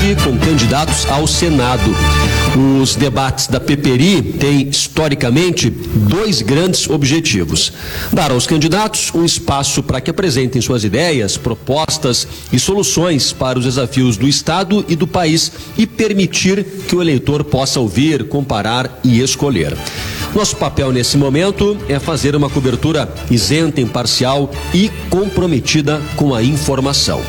debate com candidatos ao Senado. Os debates da Peperi têm, historicamente, dois grandes objetivos: dar aos candidatos um espaço para que apresentem suas ideias, propostas e soluções para os desafios do Estado e do país e permitir que o eleitor possa ouvir, comparar e escolher. Nosso papel nesse momento é fazer uma cobertura isenta, imparcial e comprometida com a informação.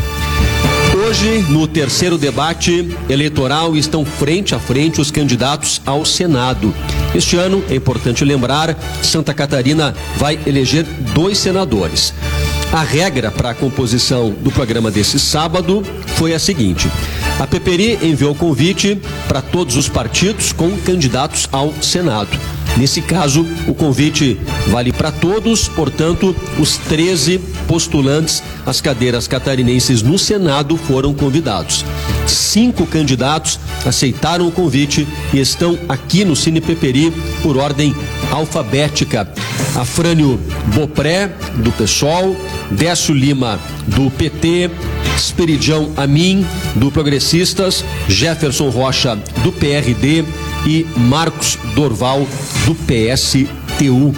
Hoje, no terceiro debate eleitoral, estão frente a frente os candidatos ao Senado. Este ano, é importante lembrar, Santa Catarina vai eleger 2 senadores. A regra para a composição do programa desse sábado foi a seguinte: a Peperi enviou convite para todos os partidos com candidatos ao Senado. Nesse caso, o convite vale para todos, portanto, os 13 postulantes às cadeiras catarinenses no Senado foram convidados. 5 candidatos aceitaram o convite e estão aqui no Cine Peperi por ordem alfabética: Afrânio Bopré, do PSOL, Décio Lima, do PT, Esperidião Amin, do Progressistas, Jefferson Rocha, do PRD e Marcos Dorval, do PSTU.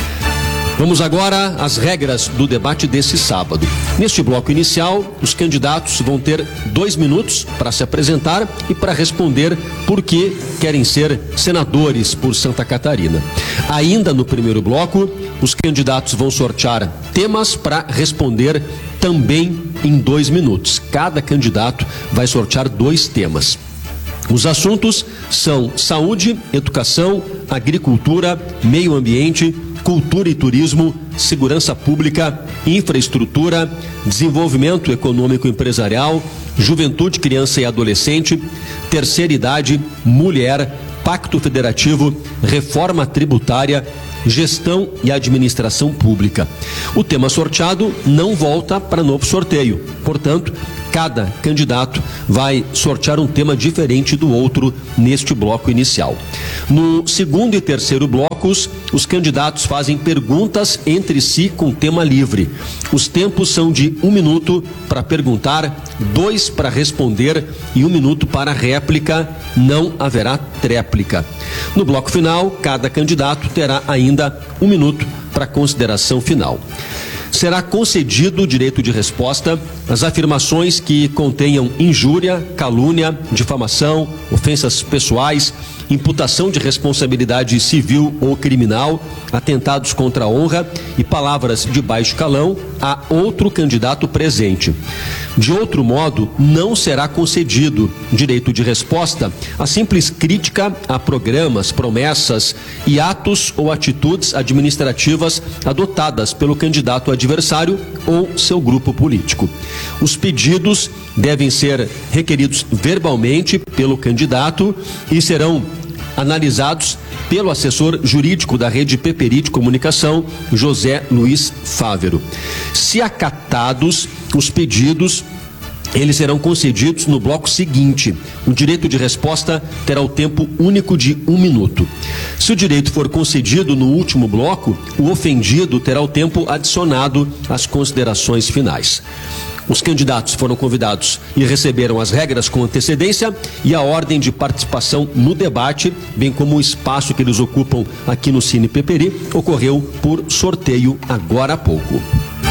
Vamos agora às regras do debate desse sábado. Neste bloco inicial, os candidatos vão ter 2 minutos para se apresentar e para responder por que querem ser senadores por Santa Catarina. Ainda no primeiro bloco, os candidatos vão sortear temas para responder também em 2 minutos. Cada candidato vai sortear 2 temas. Os assuntos são saúde, educação, agricultura, meio ambiente, cultura e turismo, segurança pública, infraestrutura, desenvolvimento econômico e empresarial, juventude, criança e adolescente, terceira idade, mulher, pacto federativo, reforma tributária, gestão e administração pública. O tema sorteado não volta para novo sorteio, portanto, cada candidato vai sortear um tema diferente do outro neste bloco inicial. No segundo e terceiro blocos, os candidatos fazem perguntas entre si com tema livre. Os tempos são de 1 minuto para perguntar, 2 para responder e 1 minuto para réplica. Não haverá tréplica. No bloco final, cada candidato terá ainda 1 minuto para consideração final. Será concedido o direito de resposta às afirmações que contenham injúria, calúnia, difamação, ofensas pessoais, imputação de responsabilidade civil ou criminal, atentados contra a honra e palavras de baixo calão a outro candidato presente. De outro modo, não será concedido direito de resposta a simples crítica a programas, promessas e atos ou atitudes administrativas adotadas pelo candidato adversário ou seu grupo político. Os pedidos devem ser requeridos verbalmente pelo candidato e serão analisados pelo assessor jurídico da Rede Peperi de Comunicação, José Luiz Fávero. Se acatados os pedidos, eles serão concedidos no bloco seguinte. O direito de resposta terá o tempo único de 1 minuto. Se o direito for concedido no último bloco, o ofendido terá o tempo adicionado às considerações finais. Os candidatos foram convidados e receberam as regras com antecedência e a ordem de participação no debate, bem como o espaço que eles ocupam aqui no Cine Peperi, ocorreu por sorteio agora há pouco.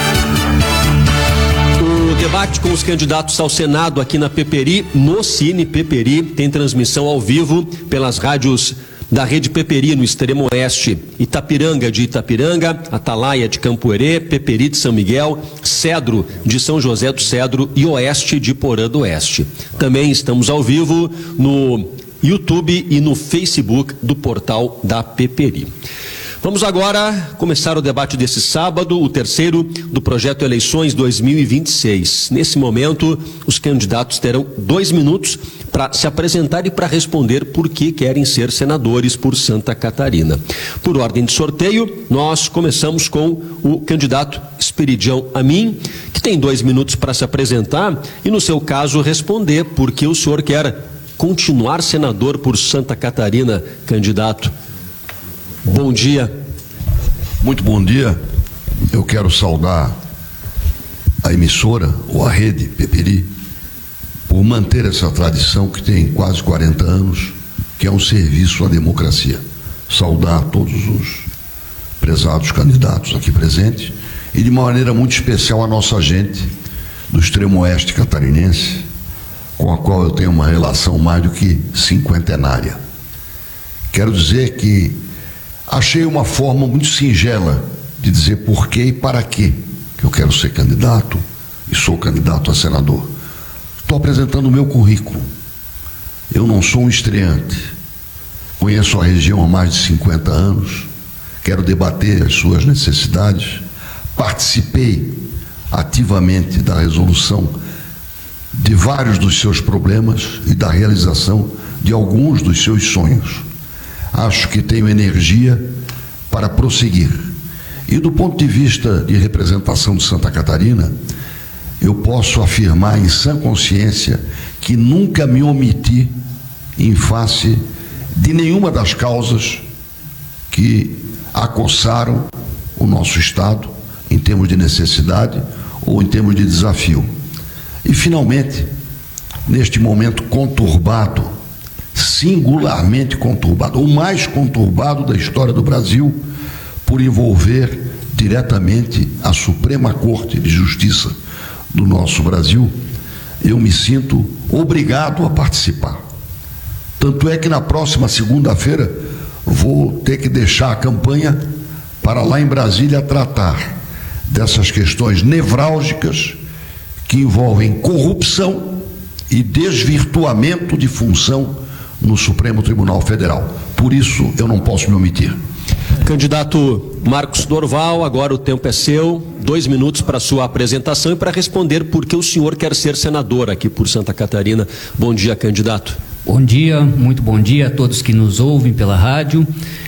O debate com os candidatos ao Senado aqui na Peperi, no Cine Peperi, tem transmissão ao vivo pelas rádios da Rede Peperi no extremo oeste: Itapiranga de Itapiranga, Atalaia de Campoerê, Peperi de São Miguel, Cedro de São José do Cedro e Oeste de Porã do Oeste. Também estamos ao vivo no YouTube e no Facebook do portal da Peperi. Vamos agora começar o debate desse sábado, o terceiro do projeto Eleições 2026. Nesse momento, os candidatos terão 2 minutos para se apresentar e para responder por que querem ser senadores por Santa Catarina. Por ordem de sorteio, nós começamos com o candidato Esperidião Amin, que tem 2 minutos para se apresentar e, no seu caso, responder por que o senhor quer continuar senador por Santa Catarina, candidato. Bom dia. Muito bom dia. Eu quero saudar a emissora ou a Rede Peperi por manter essa tradição que tem quase 40 anos, que é um serviço à democracia. Saudar todos os prezados candidatos aqui presentes e, de maneira muito especial, a nossa gente do extremo oeste catarinense, com a qual eu tenho uma relação mais do que cinquentenária. Quero dizer que achei uma forma muito singela de dizer por quê e para quê que eu quero ser candidato e sou candidato a senador. Estou apresentando o meu currículo. Eu não sou um estreante. Conheço a região há mais de 50 anos. Quero debater as suas necessidades. Participei ativamente da resolução de vários dos seus problemas e da realização de alguns dos seus sonhos. Acho que tenho energia para prosseguir. E do ponto de vista de representação de Santa Catarina, eu posso afirmar em sã consciência que nunca me omiti em face de nenhuma das causas que acossaram o nosso Estado em termos de necessidade ou em termos de desafio. E, finalmente, neste momento conturbado, singularmente conturbado, o mais conturbado da história do Brasil, por envolver diretamente a Suprema Corte de Justiça do nosso Brasil, eu me sinto obrigado a participar. Tanto é que na próxima segunda-feira vou ter que deixar a campanha para lá em Brasília tratar dessas questões nevrálgicas que envolvem corrupção e desvirtuamento de função no Supremo Tribunal Federal. Por isso eu não posso me omitir. Candidato Marcos Dorval, agora o tempo é seu, 2 minutos para sua apresentação e para responder por que o senhor quer ser senador aqui por Santa Catarina. Bom dia, candidato. Bom dia, muito bom dia a todos que nos ouvem pela rádio.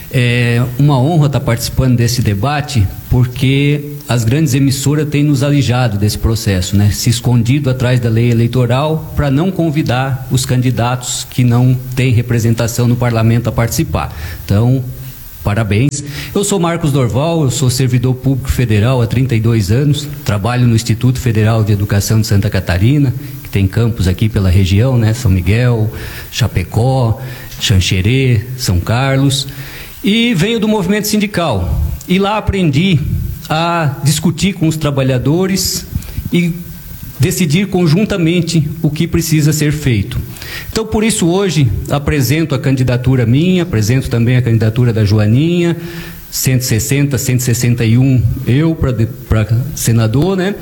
É uma honra estar participando desse debate, porque as grandes emissoras têm nos alijado desse processo, né? Se escondido atrás da lei eleitoral para não convidar os candidatos que não têm representação no parlamento a participar. Então, parabéns. Eu sou Marcos Dorval, eu sou servidor público federal há 32 anos, trabalho no Instituto Federal de Educação de Santa Catarina, que tem campus aqui pela região, né? São Miguel, Chapecó, Xanxerê, São Carlos, e venho do movimento sindical. E lá aprendi a discutir com os trabalhadores e decidir conjuntamente o que precisa ser feito. Então, por isso, hoje, apresento a candidatura minha, apresento também a candidatura da Joaninha, 160, 161, eu para senador, né?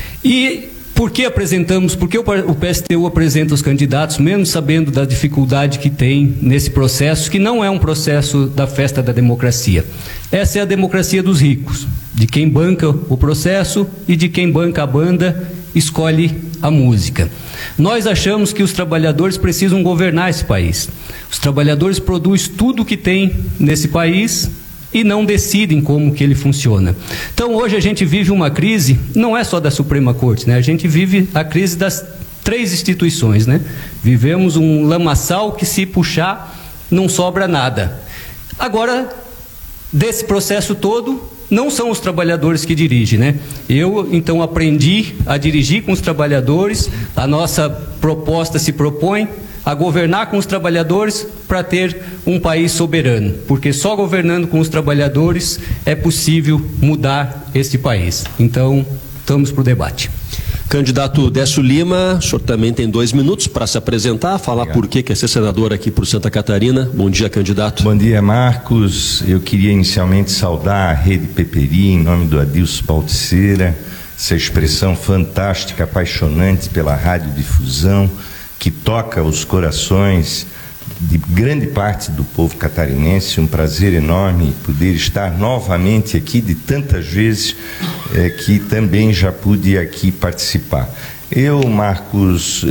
E por que apresentamos, por que o PSTU apresenta os candidatos, mesmo sabendo da dificuldade que tem nesse processo, que não é um processo da festa da democracia. Essa é a democracia dos ricos, de quem banca o processo e de quem banca a banda, escolhe a música. Nós achamos que os trabalhadores precisam governar esse país. Os trabalhadores produzem tudo o que tem nesse país e não decidem como que ele funciona. Então, hoje a gente vive uma crise, não é só da Suprema Corte, né? A gente vive a crise das 3 instituições, né? Vivemos um lamaçal que, se puxar, não sobra nada. Agora, desse processo todo, não são os trabalhadores que dirigem, né? Eu, então, aprendi a dirigir com os trabalhadores. A nossa proposta se propõe a governar com os trabalhadores para ter um país soberano, porque só governando com os trabalhadores é possível mudar este país. Então, estamos para o debate. Candidato Décio Lima, o senhor também tem 2 minutos para se apresentar, falar por que quer ser senador aqui por Santa Catarina. Bom dia, candidato. Bom dia, Marcos. Eu queria inicialmente saudar a Rede Peperi, em nome do Adilson Balticeira, essa expressão fantástica, apaixonante pela radiodifusão, que toca os corações de grande parte do povo catarinense. Um prazer enorme poder estar novamente aqui, de tantas vezes que também já pude aqui participar. Eu, Marcos,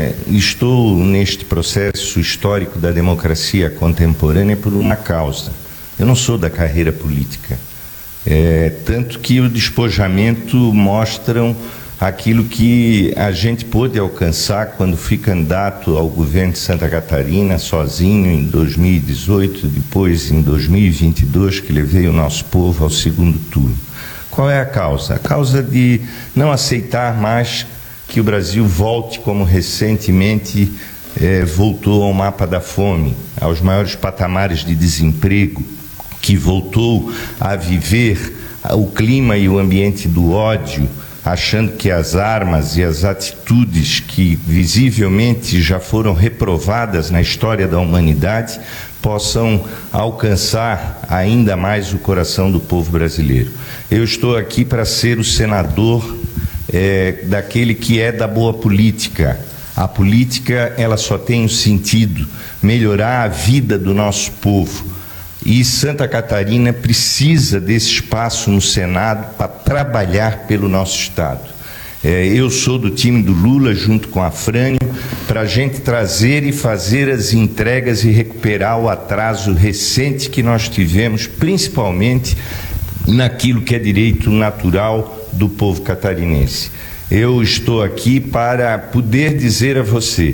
estou neste processo histórico da democracia contemporânea por uma causa. Eu não sou da carreira política, tanto que o despojamento mostram aquilo que a gente pôde alcançar quando fui candidato ao governo de Santa Catarina sozinho em 2018, depois em 2022 que levei o nosso povo ao 2º turno. Qual é a causa? A causa de não aceitar mais que o Brasil volte, como recentemente voltou ao mapa da fome, aos maiores patamares de desemprego, que voltou a viver o clima e o ambiente do ódio, achando que as armas e as atitudes que visivelmente já foram reprovadas na história da humanidade possam alcançar ainda mais o coração do povo brasileiro. Eu estou aqui para ser o senador daquele que é da boa política. A política, ela só tem um sentido: melhorar a vida do nosso povo. E Santa Catarina precisa desse espaço no Senado para trabalhar pelo nosso Estado. Eu sou do time do Lula, junto com a Afrânio, para a gente trazer e fazer as entregas e recuperar o atraso recente que nós tivemos, principalmente naquilo que é direito natural do povo catarinense. Eu estou aqui para poder dizer a você,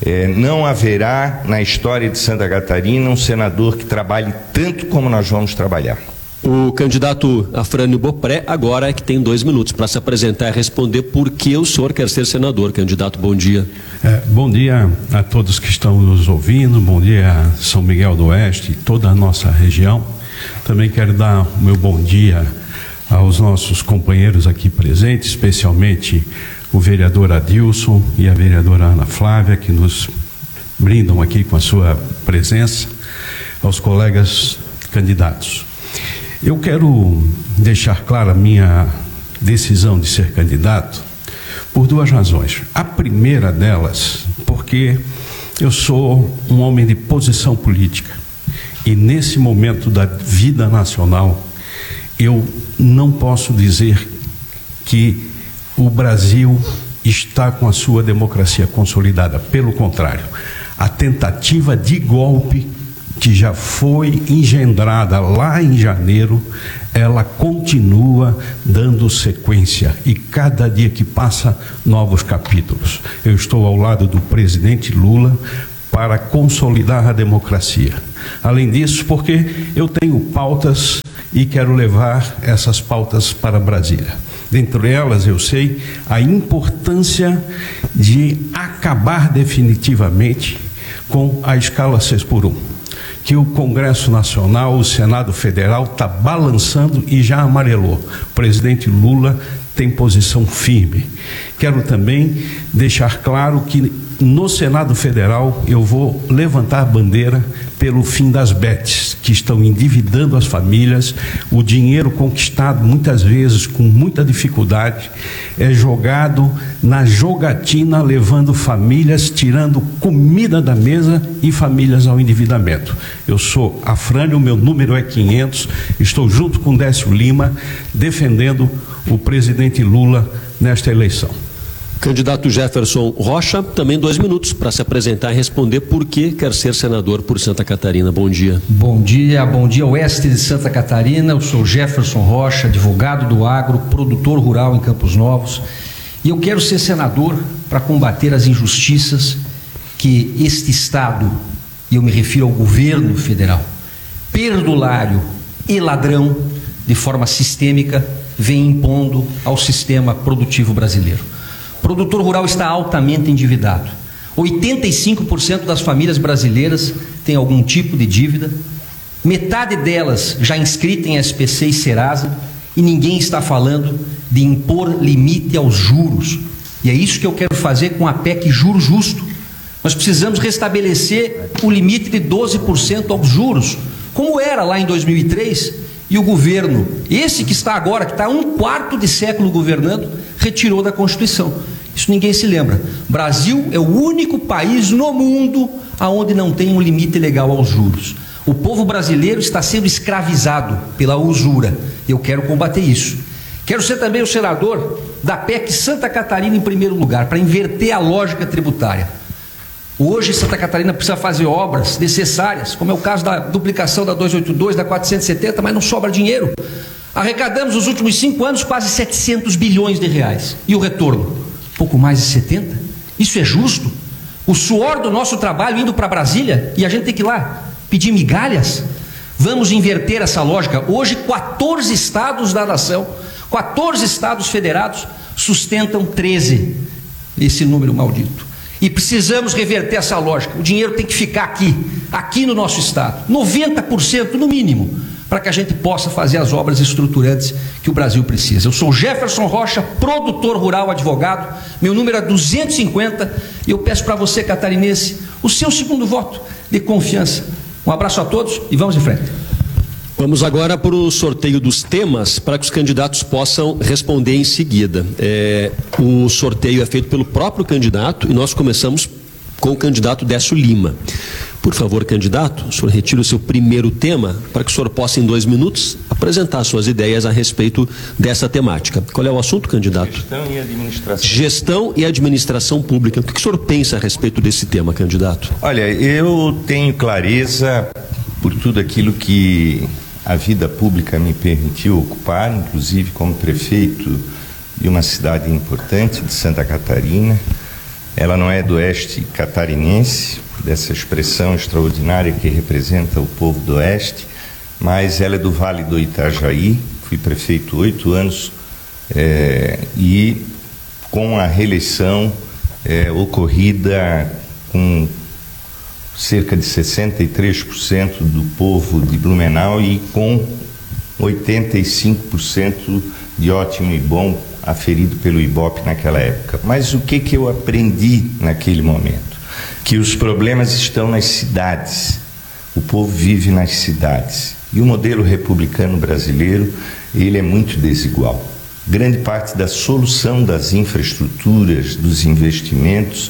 não haverá na história de Santa Catarina um senador que trabalhe tanto como nós vamos trabalhar. O candidato Afrânio Bopré agora é que tem 2 minutos para se apresentar e responder por que o senhor quer ser senador. Candidato, bom dia. Bom dia a todos que estão nos ouvindo, bom dia a São Miguel do Oeste e toda a nossa região. Também quero dar o meu bom dia aos nossos companheiros aqui presentes, especialmente o vereador Adilson e a vereadora Ana Flávia, que nos brindam aqui com a sua presença, aos colegas candidatos. Eu quero deixar clara a minha decisão de ser candidato por 2 razões. A primeira delas, porque eu sou um homem de posição política e nesse momento da vida nacional eu não posso dizer que o Brasil está com a sua democracia consolidada. Pelo contrário, a tentativa de golpe que já foi engendrada lá em janeiro, ela continua dando sequência e cada dia que passa, novos capítulos. Eu estou ao lado do presidente Lula para consolidar a democracia. Além disso, porque eu tenho pautas e quero levar essas pautas para Brasília. Dentre elas, eu sei a importância de acabar definitivamente com a escala 6x1, que o Congresso Nacional, o Senado Federal está balançando e já amarelou. O presidente Lula tem posição firme. Quero também deixar claro que no Senado Federal eu vou levantar a bandeira pelo fim das bets, que estão endividando as famílias. O dinheiro conquistado muitas vezes com muita dificuldade é jogado na jogatina, levando famílias, tirando comida da mesa e famílias ao endividamento. Eu sou Afrânio, meu número é 500, estou junto com Décio Lima defendendo o presidente Lula nesta eleição. Candidato Jefferson Rocha, também 2 minutos para se apresentar e responder por que quer ser senador por Santa Catarina. Bom dia. Bom dia, oeste de Santa Catarina. Eu sou Jefferson Rocha, advogado do agro, produtor rural em Campos Novos. E eu quero ser senador para combater as injustiças que este Estado, e eu me refiro ao governo federal, perdulário e ladrão, de forma sistêmica, vem impondo ao sistema produtivo brasileiro. O produtor rural está altamente endividado. 85% das famílias brasileiras têm algum tipo de dívida, metade delas já inscrita em SPC e Serasa, e ninguém está falando de impor limite aos juros. E é isso que eu quero fazer com a PEC Juro Justo. Nós precisamos restabelecer o limite de 12% aos juros, como era lá em 2003, e o governo, esse que está agora, que está há 1/4 de século governando, retirou da Constituição. Isso ninguém se lembra. Brasil é o único país no mundo onde não tem um limite legal aos juros. O povo brasileiro está sendo escravizado pela usura. Eu quero combater isso. Quero ser também o senador da PEC Santa Catarina em primeiro lugar, para inverter a lógica tributária. Hoje Santa Catarina precisa fazer obras necessárias, como é o caso da duplicação da 282, da 470, mas não sobra dinheiro. Arrecadamos nos últimos 5 anos quase 700 bilhões de reais. E o retorno? Pouco mais de 70. Isso é justo? O suor do nosso trabalho indo para Brasília e a gente tem que ir lá pedir migalhas? Vamos inverter essa lógica. Hoje 14 estados da nação, 14 estados federados sustentam 13. esse número maldito. E precisamos reverter essa lógica. O dinheiro tem que ficar aqui no nosso estado, 90% no mínimo, para que a gente possa fazer as obras estruturantes que o Brasil precisa. Eu sou Jefferson Rocha, produtor rural, advogado, meu número é 250, e eu peço para você, catarinense, o seu segundo voto de confiança. Um abraço a todos e vamos em frente. Vamos agora para o sorteio dos temas, para que os candidatos possam responder em seguida. O sorteio é feito pelo próprio candidato e nós começamos com o candidato Décio Lima. Por favor, candidato, o senhor retira o seu primeiro tema para que o senhor possa, em 2 minutos, apresentar suas ideias a respeito dessa temática. Qual é o assunto, candidato? Gestão e administração. Gestão e administração pública. O que o senhor pensa a respeito desse tema, candidato? Olha, eu tenho clareza por tudo aquilo que a vida pública me permitiu ocupar, inclusive como prefeito de uma cidade importante de Santa Catarina. Ela não é do oeste catarinense, dessa expressão extraordinária que representa o povo do oeste, mas ela é do Vale do Itajaí. Fui prefeito 8 anos e com a reeleição ocorrida com cerca de 63% do povo de Blumenau e com 85% de ótimo e bom aferido pelo IBOP naquela época. Mas o que eu aprendi naquele momento? Que os problemas estão nas cidades. O povo vive nas cidades. E o modelo republicano brasileiro, ele é muito desigual. Grande parte da solução das infraestruturas, dos investimentos,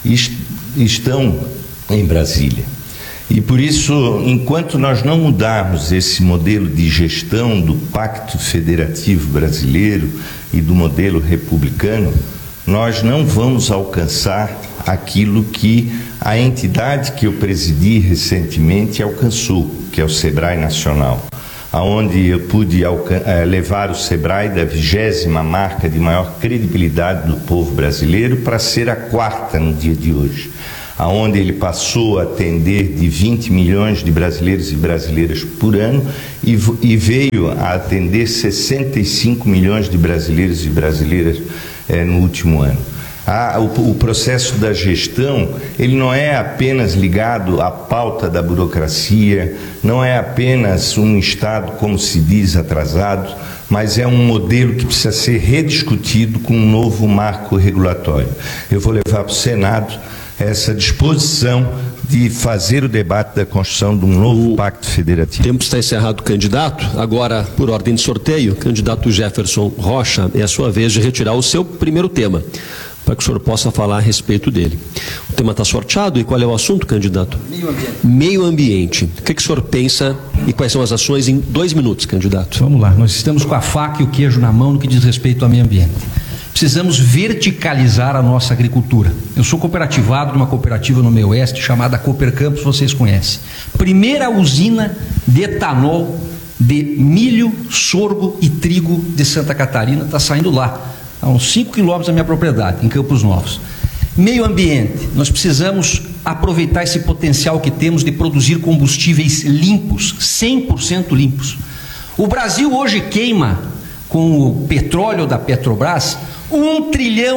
estão em Brasília. E por isso, enquanto nós não mudarmos esse modelo de gestão do Pacto Federativo Brasileiro e do modelo republicano, nós não vamos alcançar aquilo que a entidade que eu presidi recentemente alcançou, que é o SEBRAE Nacional, aonde eu pude levar o SEBRAE da 20ª marca de maior credibilidade do povo brasileiro para ser a 4ª no dia de hoje, aonde ele passou a atender de 20 milhões de brasileiros e brasileiras por ano e veio a atender 65 milhões de brasileiros e brasileiras no último ano. O processo da gestão, ele não é apenas ligado à pauta da burocracia, não é apenas um Estado, como se diz, atrasado, mas é um modelo que precisa ser rediscutido com um novo marco regulatório. Eu vou levar para o Senado essa disposição de fazer o debate da construção de um novo pacto federativo. O tempo está encerrado, candidato. Agora, por ordem de sorteio, candidato Jefferson Rocha, é a sua vez de retirar o seu primeiro tema, para que o senhor possa falar a respeito dele. O tema está sorteado e qual é o assunto, candidato? Meio ambiente. Meio ambiente. O que o senhor pensa e quais são as ações em 2 minutos, candidato? Vamos lá, nós estamos com a faca e o queijo na mão no que diz respeito ao meio ambiente. Precisamos verticalizar a nossa agricultura. Eu sou cooperativado de uma cooperativa no meio oeste chamada Cooper Campos, vocês conhecem. Primeira usina de etanol de milho, sorgo e trigo de Santa Catarina, está saindo lá, a uns 5 quilômetros da minha propriedade, em Campos Novos. Meio ambiente, nós precisamos aproveitar esse potencial que temos de produzir combustíveis limpos, 100% limpos. O Brasil hoje queima, com o petróleo da Petrobras, R$1,5 trilhão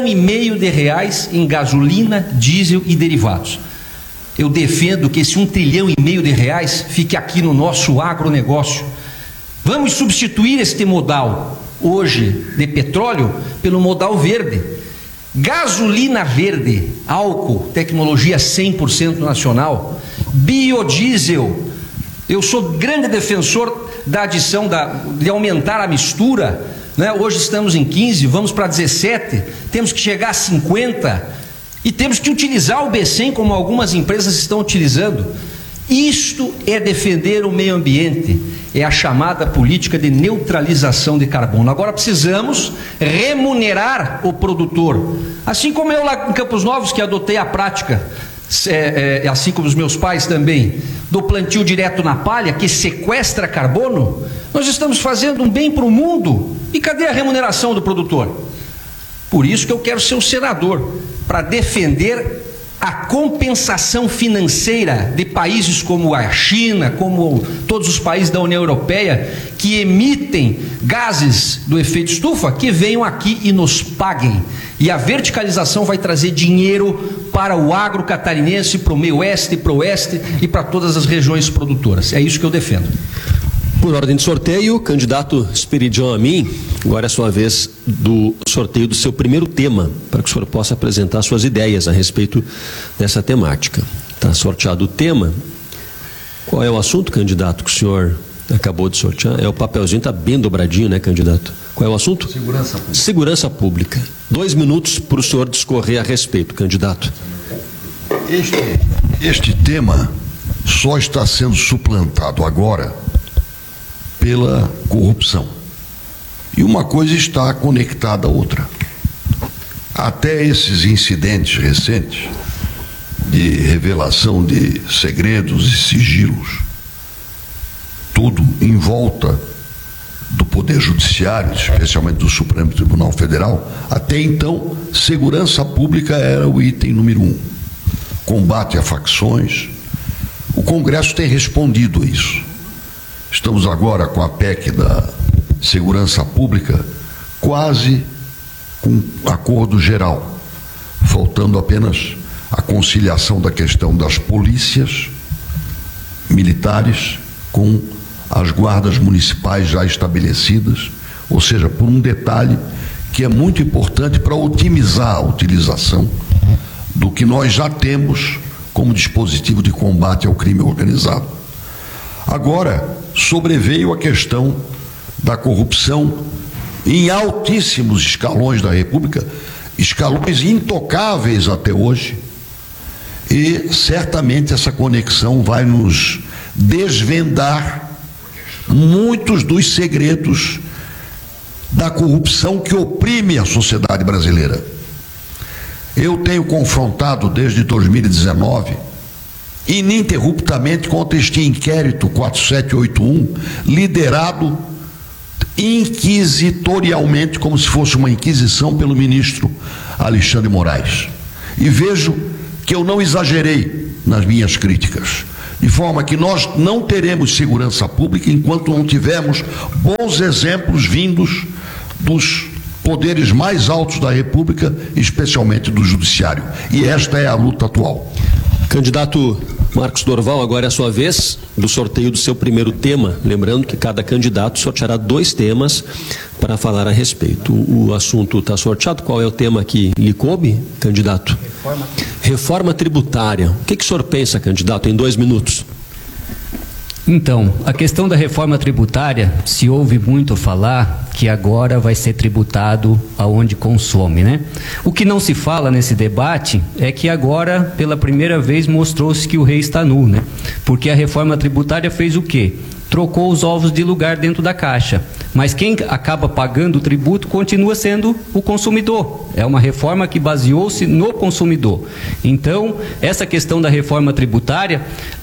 em gasolina, diesel e derivados. Eu defendo que esse R$1,5 trilhão fique aqui no nosso agronegócio. Vamos substituir este modal hoje de petróleo pelo modal verde. Gasolina verde, álcool, tecnologia 100% nacional, biodiesel. Eu sou grande defensor da adição, de aumentar a mistura, né? Hoje estamos em 15, vamos para 17, temos que chegar a 50 e temos que utilizar o B100 como algumas empresas estão utilizando. Isto é defender o meio ambiente, é a chamada política de neutralização de carbono. Agora precisamos remunerar o produtor, assim como eu lá em Campos Novos, que adotei a prática, assim como os meus pais também, do plantio direto na palha, que sequestra carbono. Nós estamos fazendo um bem para o mundo. E cadê a remuneração do produtor? Por isso que eu quero ser o senador, para defender a compensação financeira de países como a China, como todos os países da União Europeia, que emitem gases do efeito estufa, que venham aqui e nos paguem. E a verticalização vai trazer dinheiro para o agro catarinense, para o meio oeste, para o oeste e para todas as regiões produtoras. É isso que eu defendo. Por ordem de sorteio, candidato Esperidião Amin, agora é a sua vez do sorteio do seu primeiro tema, para que o senhor possa apresentar suas ideias a respeito dessa temática. Está sorteado o tema. Qual é o assunto, candidato, que o senhor acabou de sortear? É o papelzinho, está bem dobradinho, né, candidato? Qual é o assunto? Segurança pública. Segurança pública. 2 minutos para o senhor discorrer a respeito, candidato. Este tema só está sendo suplantado agora pela corrupção. E uma coisa está conectada à outra. Até esses incidentes recentes de revelação de segredos e sigilos, tudo em volta do Poder Judiciário, especialmente do Supremo Tribunal Federal, até então, segurança pública era o item número 1. Combate a facções. O Congresso tem respondido a isso. Estamos agora com a PEC da segurança pública quase com acordo geral, faltando apenas a conciliação da questão das polícias militares com as guardas municipais já estabelecidas, ou seja, por um detalhe que é muito importante para otimizar a utilização do que nós já temos como dispositivo de combate ao crime organizado. Agora, sobreveio a questão da corrupção em altíssimos escalões da República, escalões intocáveis até hoje, e certamente essa conexão vai nos desvendar muitos dos segredos da corrupção que oprime a sociedade brasileira. Eu tenho confrontado desde 2019 ininterruptamente contra este inquérito 4781, liderado inquisitorialmente, como se fosse uma inquisição, pelo ministro Alexandre Moraes. E vejo que eu não exagerei nas minhas críticas, de forma que nós não teremos segurança pública enquanto não tivermos bons exemplos vindos dos poderes mais altos da República, especialmente do Judiciário. E esta é a luta atual. Candidato Marcos Dorval, agora é a sua vez do sorteio do seu primeiro tema. Lembrando que cada candidato sorteará 2 temas para falar a respeito. O assunto está sorteado. Qual é o tema que lhe coube, candidato? Reforma tributária. O que o senhor pensa, candidato, em 2 minutos? Então, a questão da reforma tributária, se ouve muito falar que agora vai ser tributado aonde consome, né? O que não se fala nesse debate é que agora, pela primeira vez, mostrou-se que o rei está nu, né? Porque a reforma tributária fez o quê? Trocou os ovos de lugar dentro da caixa. Mas quem acaba pagando o tributo continua sendo o consumidor. É uma reforma que baseou-se no consumidor. Então, essa questão da reforma tributária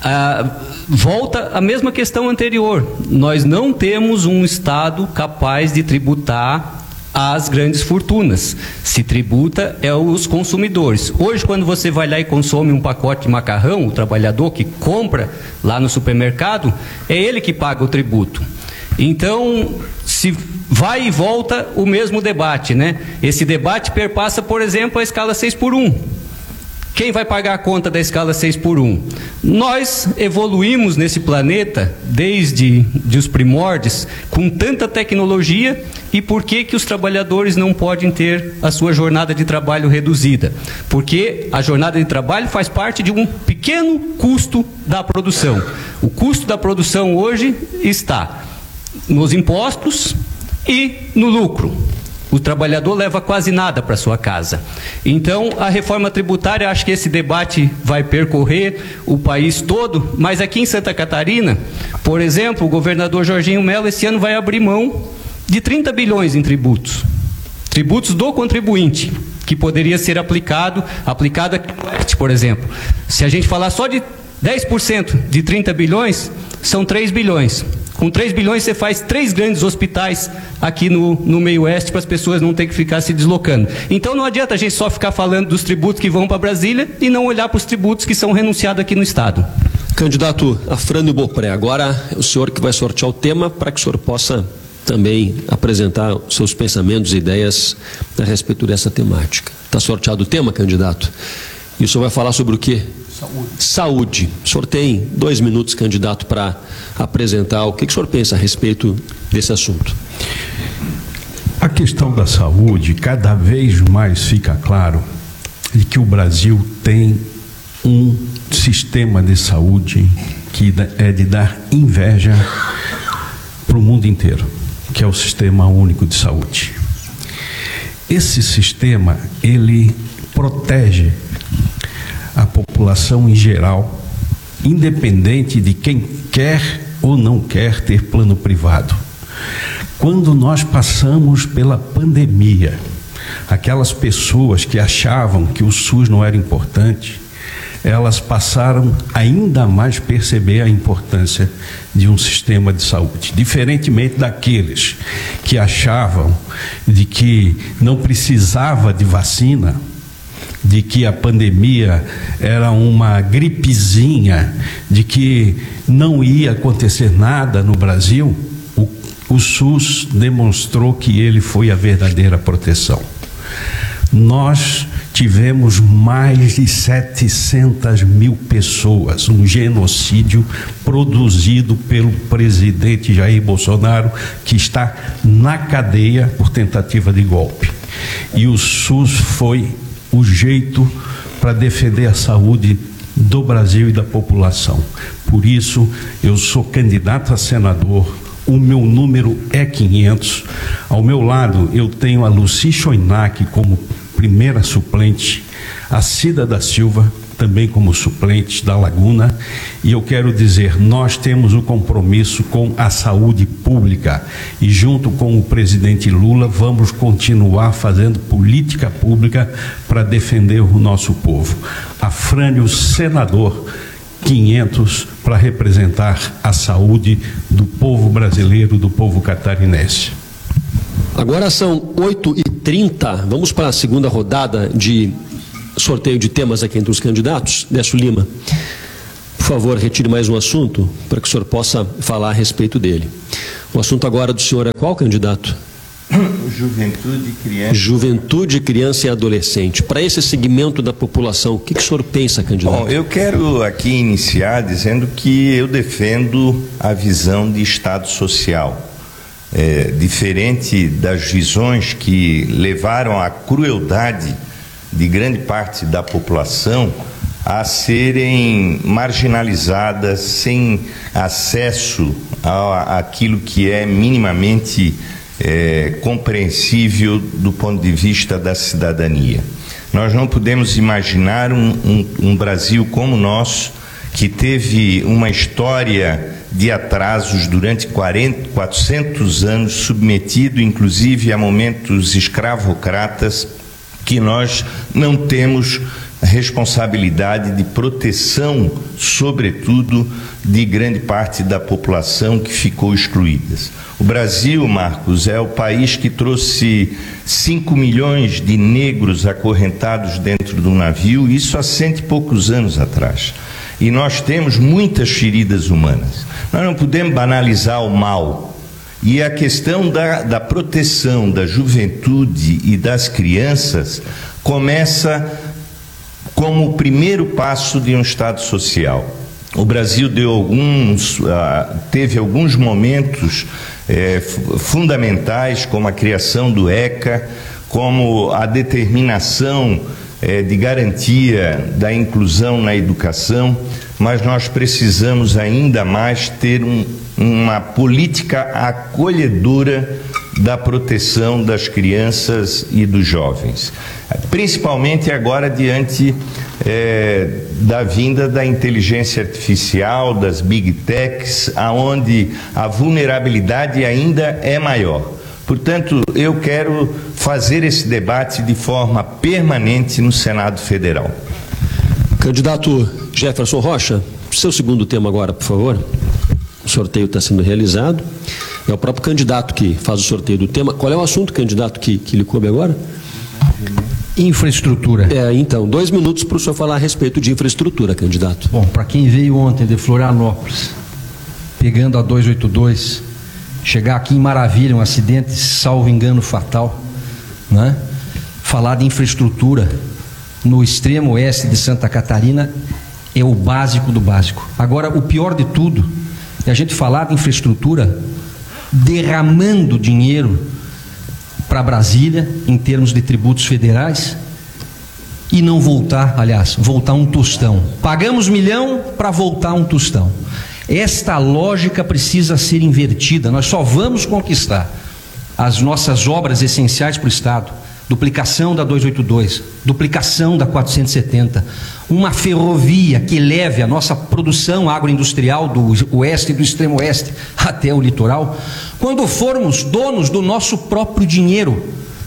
volta à mesma questão anterior. Nós não temos um Estado capaz de tributar as grandes fortunas. Se tributa é os consumidores. Hoje, quando você vai lá e consome um pacote de macarrão, o trabalhador que compra lá no supermercado, é ele que paga o tributo. Então, se vai e volta o mesmo debate, né? Esse debate perpassa, por exemplo, a escala 6x1. Quem vai pagar a conta da escala 6x1? Nós evoluímos nesse planeta desde os primórdios com tanta tecnologia, e por que os trabalhadores não podem ter a sua jornada de trabalho reduzida? Porque a jornada de trabalho faz parte de um pequeno custo da produção. O custo da produção hoje está nos impostos e no lucro. O trabalhador leva quase nada para sua casa. Então, a reforma tributária, acho que esse debate vai percorrer o país todo, mas aqui em Santa Catarina, por exemplo, o governador Jorginho Mello esse ano vai abrir mão de 30 bilhões em tributos. Tributos do contribuinte, que poderia ser aplicado aqui no Oeste, por exemplo. Se a gente falar só de 10% de 30 bilhões, são 3 bilhões. Com 3 bilhões você faz 3 grandes hospitais aqui no meio oeste para as pessoas não terem que ficar se deslocando. Então não adianta a gente só ficar falando dos tributos que vão para Brasília e não olhar para os tributos que são renunciados aqui no estado. Candidato Afrânio Beaupré, agora é o senhor que vai sortear o tema para que o senhor possa também apresentar os seus pensamentos e ideias a respeito dessa temática. Está sorteado o tema, candidato? E o senhor vai falar sobre o quê? Saúde. O senhor tem 2 minutos, candidato, para apresentar o que o senhor pensa a respeito desse assunto. A questão da saúde, cada vez mais fica claro de que o Brasil tem um sistema de saúde que é de dar inveja para o mundo inteiro, que é o Sistema Único de Saúde. Esse sistema, ele protege a população em geral, independente de quem quer ou não quer ter plano privado. Quando nós passamos pela pandemia, aquelas pessoas que achavam que o SUS não era importante, elas passaram ainda mais a perceber a importância de um sistema de saúde, diferentemente daqueles que achavam de que não precisava de vacina, de que a pandemia era uma gripezinha, de que não ia acontecer nada no Brasil. O SUS demonstrou que ele foi a verdadeira proteção. Nós tivemos mais de 700 mil pessoas, um genocídio produzido pelo presidente Jair Bolsonaro, que está na cadeia por tentativa de golpe. E o SUS foi o jeito para defender a saúde do Brasil e da população. Por isso, eu sou candidato a senador. O meu número é 500. Ao meu lado, eu tenho a Lucy Choinac como primeira suplente, a Cida da Silva também como suplente da Laguna, e eu quero dizer, nós temos o compromisso com a saúde pública e junto com o presidente Lula vamos continuar fazendo política pública para defender o nosso povo. Afrânio, senador, 500 para representar a saúde do povo brasileiro, do povo catarinense. Agora são 8h30, vamos para a segunda rodada de sorteio de temas aqui entre os candidatos. Décio Lima, por favor, retire mais um assunto para que o senhor possa falar a respeito dele. O assunto agora do senhor é qual, candidato? Juventude, criança e adolescente. Para esse segmento da população, o que o senhor pensa, candidato? Bom, eu quero aqui iniciar dizendo que eu defendo a visão de Estado social. Diferente das visões que levaram à crueldade de grande parte da população a serem marginalizadas, sem acesso àquilo que é minimamente compreensível do ponto de vista da cidadania. Nós não podemos imaginar um Brasil como o nosso, que teve uma história de atrasos durante 400 anos, submetido inclusive a momentos escravocratas, que nós não temos responsabilidade de proteção, sobretudo, de grande parte da população que ficou excluída. O Brasil, Marcos, é o país que trouxe 5 milhões de negros acorrentados dentro do navio, isso há 100 e poucos anos atrás. E nós temos muitas feridas humanas. Nós não podemos banalizar o mal. E a questão da proteção da juventude e das crianças começa como o primeiro passo de um Estado social. O Brasil teve alguns momentos fundamentais, como a criação do ECA, como a determinação de garantia da inclusão na educação, mas nós precisamos ainda mais ter uma política acolhedora da proteção das crianças e dos jovens, principalmente agora diante da vinda da inteligência artificial, das big techs, aonde a vulnerabilidade ainda é maior. Portanto, eu quero fazer esse debate de forma permanente no Senado Federal. Candidato Jefferson Rocha, seu segundo tema agora, por favor. O sorteio está sendo realizado. É o próprio candidato que faz o sorteio do tema. Qual é o assunto, candidato, que lhe coube agora? Infraestrutura. Então, 2 minutos para o senhor falar a respeito de infraestrutura, candidato. Bom, para quem veio ontem de Florianópolis, pegando a 282, chegar aqui em Maravilha, um acidente, salvo engano, fatal, né? Falar de infraestrutura no extremo oeste de Santa Catarina é o básico do básico. Agora, o pior de tudo é a gente falar de infraestrutura derramando dinheiro para Brasília, em termos de tributos federais, e não voltar, aliás, voltar um tostão. Pagamos 1 milhão para voltar um tostão. Esta lógica precisa ser invertida. Nós só vamos conquistar as nossas obras essenciais para o Estado. Duplicação da 282, duplicação da 470, uma ferrovia que leve a nossa produção agroindustrial do oeste e do extremo oeste até o litoral, quando formos donos do nosso próprio dinheiro.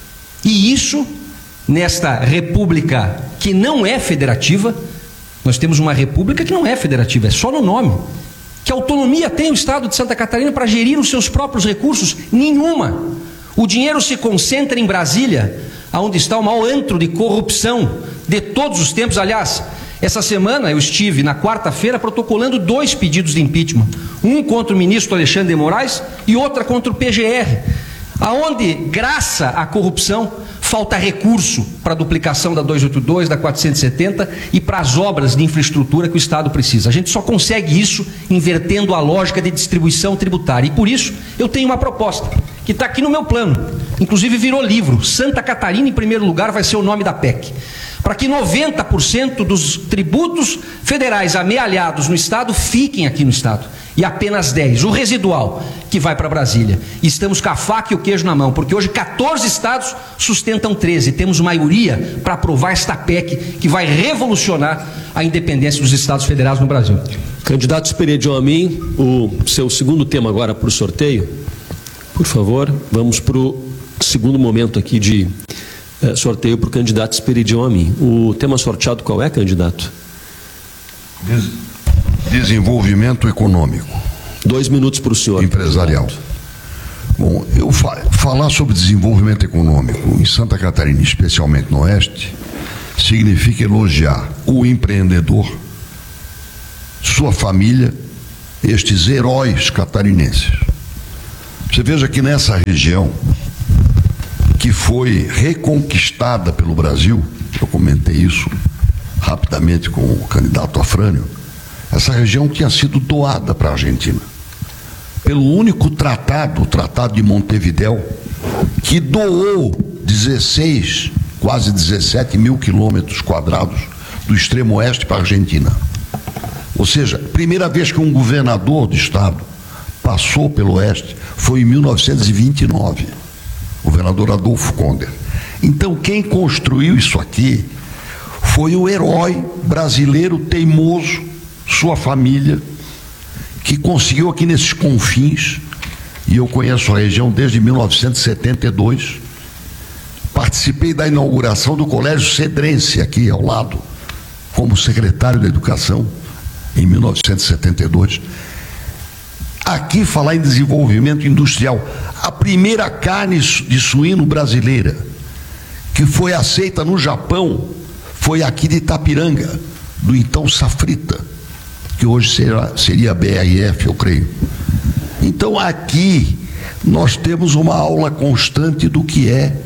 E isso, nesta república que não é federativa, nós temos uma república que não é federativa, é só no nome. Que autonomia tem o Estado de Santa Catarina para gerir os seus próprios recursos? Nenhuma. O dinheiro se concentra em Brasília, onde está o maior antro de corrupção de todos os tempos. Aliás, essa semana eu estive, na quarta-feira, protocolando 2 pedidos de impeachment. Um contra o ministro Alexandre de Moraes e outra contra o PGR. Aonde, graças à corrupção, falta recurso para a duplicação da 282, da 470 e para as obras de infraestrutura que o Estado precisa. A gente só consegue isso invertendo a lógica de distribuição tributária. E por isso eu tenho uma proposta que está aqui no meu plano, inclusive virou livro. Santa Catarina em primeiro lugar vai ser o nome da PEC. Para que 90% dos tributos federais amealhados no Estado fiquem aqui no Estado. E apenas 10%, o residual, que vai para Brasília. E estamos com a faca e o queijo na mão, porque hoje 14 estados sustentam 13. Temos maioria para aprovar esta PEC que vai revolucionar a independência dos estados federados no Brasil. Candidato Esperidion Amin, o seu segundo tema agora para o sorteio. Por favor, vamos para o segundo momento aqui de sorteio para o candidato Esperidion Amin. O tema sorteado qual é, candidato? Desenvolvimento econômico. 2 minutos para o senhor. Empresarial. Bom, eu falar sobre desenvolvimento econômico em Santa Catarina, especialmente no Oeste, significa elogiar o empreendedor, sua família, estes heróis catarinenses. Você veja que nessa região, que foi reconquistada pelo Brasil, eu comentei isso rapidamente com o candidato Afrânio, essa região tinha sido doada para a Argentina, pelo único tratado, o Tratado de Montevidéu, que doou 16, quase 17 mil quilômetros quadrados do extremo oeste para a Argentina. Ou seja, primeira vez que um governador do estado passou pelo oeste foi em 1929, o governador Adolfo Konder. Então quem construiu isso aqui foi o herói brasileiro teimoso, sua família, que conseguiu aqui nesses confins, e eu conheço a região desde 1972, participei da inauguração do Colégio Cedrense aqui ao lado, como secretário da Educação, em 1972. Aqui falar em desenvolvimento industrial, a primeira carne de suíno brasileira, que foi aceita no Japão, foi aqui de Itapiranga, do então Safrita, que hoje seria a BRF, eu creio. Então aqui nós temos uma aula constante do que é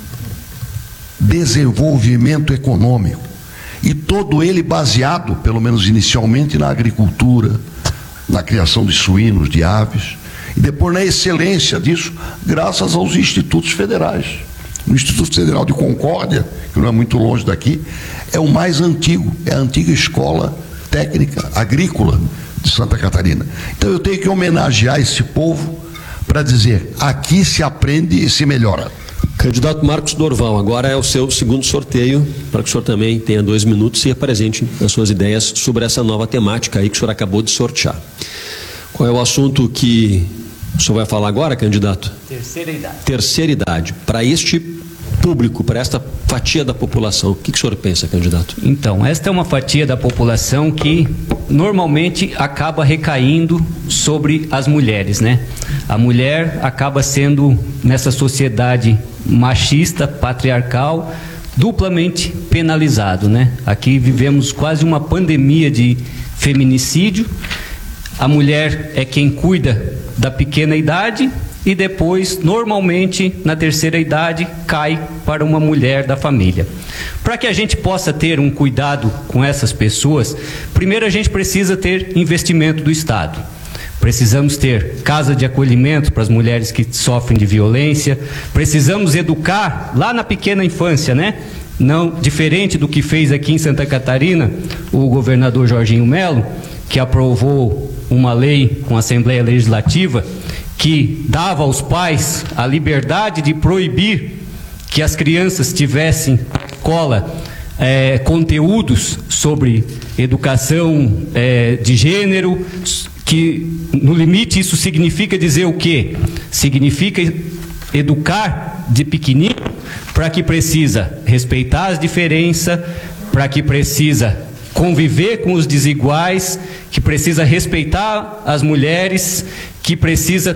desenvolvimento econômico, e todo ele baseado, pelo menos inicialmente, na agricultura, na criação de suínos, de aves, e depois na excelência disso, graças aos institutos federais. O Instituto Federal de Concórdia, que não é muito longe daqui, é o mais antigo, é a antiga escola técnica agrícola de Santa Catarina. Então eu tenho que homenagear esse povo para dizer, aqui se aprende e se melhora. Candidato Marcos Dorval, agora é o seu segundo sorteio, para que o senhor também tenha 2 minutos e apresente as suas ideias sobre essa nova temática aí que o senhor acabou de sortear. Qual é o assunto que o senhor vai falar agora, candidato? Terceira idade. Terceira idade. Para este público, para esta fatia da população, o que o senhor pensa, candidato? Então, esta é uma fatia da população que normalmente acaba recaindo sobre as mulheres, né? A mulher acaba sendo, nessa sociedade machista, patriarcal, duplamente penalizado, né? Aqui vivemos quase uma pandemia de feminicídio. A mulher é quem cuida da pequena idade e depois, normalmente, na terceira idade, cai para uma mulher da família. Para que a gente possa ter um cuidado com essas pessoas, primeiro a gente precisa ter investimento do Estado. Precisamos ter casa de acolhimento para as mulheres que sofrem de violência, precisamos educar lá na pequena infância, né? Não diferente do que fez aqui em Santa Catarina o governador Jorginho Melo, que aprovou uma lei com a Assembleia Legislativa que dava aos pais a liberdade de proibir que as crianças tivessem na escola conteúdos sobre educação de gênero, que no limite isso significa dizer o quê? Significa educar de pequenininho para que precisa respeitar as diferenças, para que precisa conviver com os desiguais, que precisa respeitar as mulheres, que precisa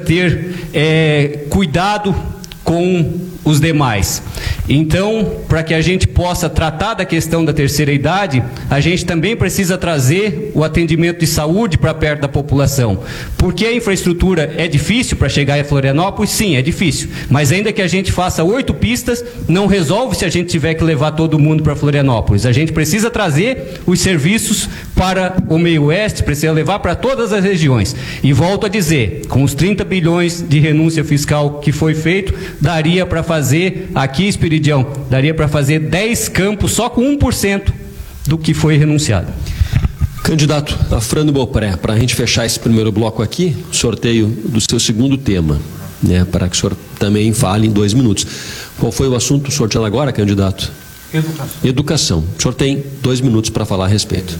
ter cuidado com os demais. Então, para que a gente possa tratar da questão da terceira idade, a gente também precisa trazer o atendimento de saúde para perto da população. Porque a infraestrutura é difícil para chegar a Florianópolis? Sim, é difícil. Mas ainda que a gente faça 8 pistas, não resolve se a gente tiver que levar todo mundo para Florianópolis. A gente precisa trazer os serviços para o meio oeste, precisa levar para todas as regiões. E volto a dizer, com os 30 bilhões de renúncia fiscal que foi feito, daria para fazer aqui, Espiridião, daria para fazer 10 campos só com 1% do que foi renunciado. Candidato Afrânio Beaupré, para a gente fechar esse primeiro bloco aqui, sorteio do seu segundo tema, né, para que o senhor também fale em 2 minutos. Qual foi o assunto sorteado agora, candidato? Educação. Educação. O senhor tem 2 minutos para falar a respeito.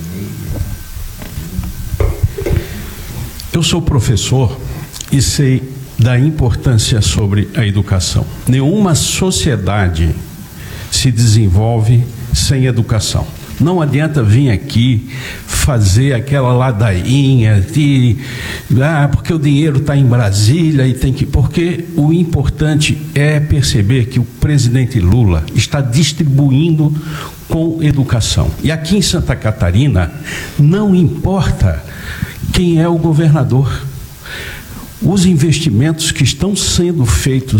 Eu sou professor e sei da importância sobre a educação. Nenhuma sociedade se desenvolve sem educação. Não adianta vir aqui fazer aquela ladainha de porque o dinheiro está em Brasília e tem que... Porque o importante é perceber que o presidente Lula está distribuindo com educação. E aqui em Santa Catarina, não importa quem é o governador. Os investimentos que estão sendo feitos